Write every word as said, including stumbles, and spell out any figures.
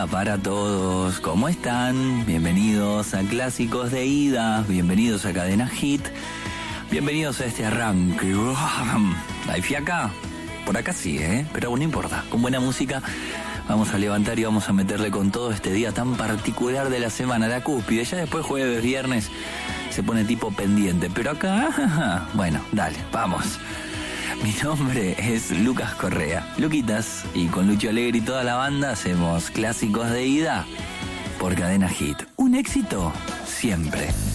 día para todos. ¿Cómo están? Bienvenidos a Clásicos de Ida, bienvenidos a Cadena Hit, bienvenidos a este arranque. ¿Hay fiaca? Por acá sí, ¿eh? Pero no importa, con buena música vamos a levantar y vamos a meterle con todo este día tan particular de la semana, la cúspide. Ya después jueves, viernes se pone tipo pendiente, pero acá, bueno, dale, vamos. Mi nombre es Lucas Correa, Luquitas, y con Lucho Alegre y toda la banda hacemos Clásicos de Ida por Cadena Hit. Un éxito siempre.